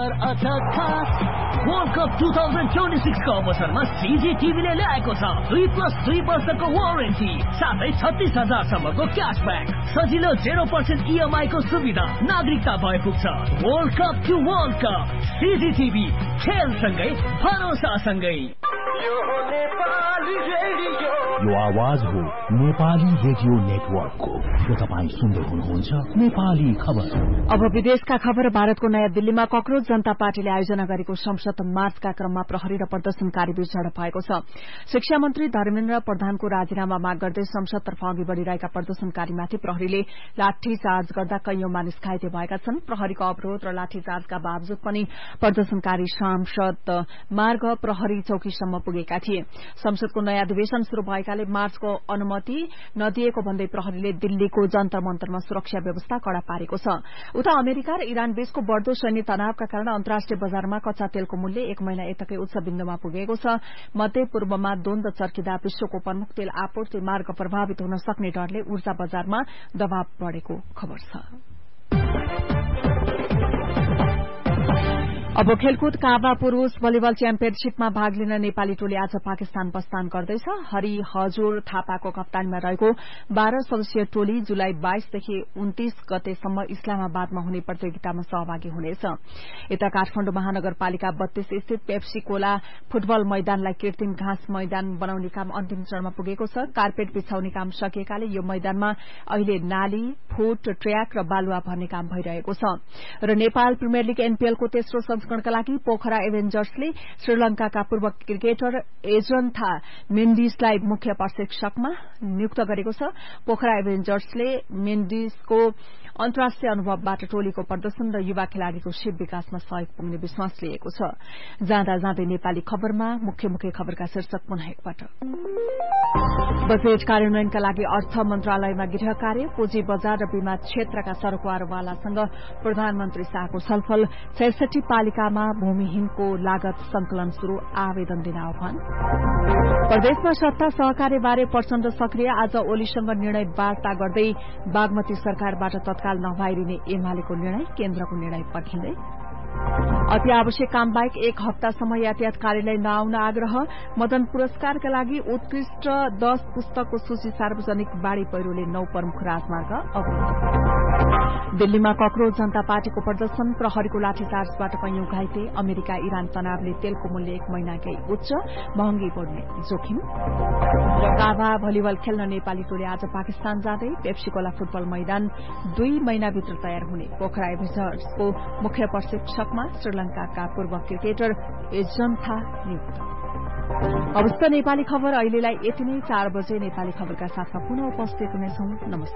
अवसर अथक खास वर्ल्ड कप 2026 को अवसरमा CGTVले ल्याएको छ 2+2 वर्षको वारेन्टी साथै 36,000 सम्मको क्याशब्याक सजिलो 0% EMI को सुविधा नागरिकता भए पुग्छ world cup to world cup CGTV खेलसँगै भरोसासँगै यो आवाज हो नेपाली रेडियो नेटवर्कको जो तपाईँ सुन्दै हुनुहुन्छ नेपाली खबर। अब विदेशका खबर। भारतको नयाँ दिल्लीमा कक्रोच जनता पार्टीले आयोजना गरेको संसद मार्चका क्रममा प्रहरी र प्रदर्शनकारी बीच झडप भएको छ। शिक्षा मन्त्री धर्मेन्द्र प्रधानको राजीनामा माग गर्दै संसदतर्फ अघि बढ़िरहेका प्रदर्शनकारीमाथि प्रहरीले लाठीचार्ज गर्दा कैयौं मानिस घाइते भएका छन्। प्रहरीको अवरोध र लाठीचार्जका बावजुद पनि प्रदर्शनकारी सांसद मार्ग प्रहरी चौकीसम्म पुगेका थिए। संसदको नयाँ अधिवेशन शुरू भएकाले मार्चको अनुमति नदिएको भन्दै प्रहरीले दिल्लीको जन्तर मन्तरमा सुरक्षा व्यवस्था कड़ा पारेको छ। उता अमेरिका र इरान बीचको बढ़दो सैन्य तनावका कारण अन्तर्राष्ट्रिय बजारमा कच्चा तेलको मूल्य एक महिना यताकै उच्च बिन्दुमा पुगेको छ। मध्य पूर्वमा द्वन्द चर्किँदा विश्वको प्रमुख तेल आपूर्ति मार्ग प्रभावित हुन सक्ने डरले ऊर्जा बजारमा दबाव बढ़ेको खबर छ। अब खेलकुद। काबा पुरूष भलिबल च्याम्पियनशीपमा भाग लिन नेपाली टोली आज पाकिस्तान प्रस्थान गर्दैछ। हरि हजुर थापाको कप्तानीमा रहेको 12 सदस्यीय टोली जुलाई 22 देखि 29 गतेसम्म इस्लामाबादमा हुने प्रतियोगितामा सहभागी हुनेछ। यता काठमाडौँ महानगरपालिका 32 स्थित पेप्सी कोला फुटबल मैदानलाई कृत्रिम घाँस मैदान बनाउने काम अन्तिम चरणमा पुगेको छ। कार्पेट बिछाउने काम सकिएकाले यो मैदानमा अहिले नाली, फुट ट्र्याक र बालुवा भर्ने काम भइरहेको छ। र नेपाल प्रिमियर लीग एनपीएलको तेस्रो संस्करणका लागि पोखरा एभेन्जर्सले श्रीलंकाका पूर्व क्रिकेटर एजन्था मेन्डिसलाई मुख्य प्रशिक्षकमा नियुक्त गरेको छ। पोखरा एभेन्जर्सले मेन्डिसको अन्तर्राष्ट्रिय अनुभवबाट टोलीको प्रदर्शन र युवा खेलाड़ीको शिव विकासमा सहयोग पुग्ने विश्वास लिएको छ। जाँदा जाँदै नेपाली खबरमा मुख्य मुख्य खबरका शीर्षक पुनः एकपटक। बजेट कार्यान्वयनका लागि अर्थ मन्त्रालयमा गृह कार्य, पुँजी बजार र बीमा क्षेत्रका सरकारवालासँग प्रधानमन्त्री शाहको छलफल। 66 पालिकामा भूमिहीनको लागत संकलन शुरू, आवेदन दिन आह्वान। प्रदेशमा सत्ता सहकार्यबारे प्रचण्ड सक्रिय, आज ओलीसँग निर्णय वार्ता गर्दै बागमती सरकारबाट तत्काल नबाहिरिने एमालेको निर्णय, केन्द्रको निर्णय पर्खिँदै। अति आवश्यक काम बाहेक 1 हप्तासम्म यातायात कार्यालय नआउन आग्रह। मदन पुरस्कारका लागि उत्कृष्ट 10 पुस्तकको सूची सार्वजनिक, बाढ़ी पहिरोले 9 प्रमुख राजमार्ग अवरोध। दिल्लीमा कक्रोच जनता पार्टीको प्रदर्शन, प्रहरीको लाठीचार्जबाट कैयौं घाइते। अमेरिका इरान तनावले तेलको मूल्य एक महिनाकै उच्च, महँगी बढ्ने जोखिम। र काभा भलिबल खेल्न नेपाली टोली आज पाकिस्तान जाँदै, पेप्सीकोला फुटबल मैदान 2 महिनाभित्र तयार हुने। पोखरा एभेन्जर्सको मुख्य प्रशिक्षकमा श्रीलंकाका पूर्व क्रिकेटर एजन्था नियुक्त। अवस्था नेपाली खबर अहिलेलाई यति नै। 4 बजे नेपाली खबरका साथमा पुनः उपस्थित हुनेछौं। नमस्कार।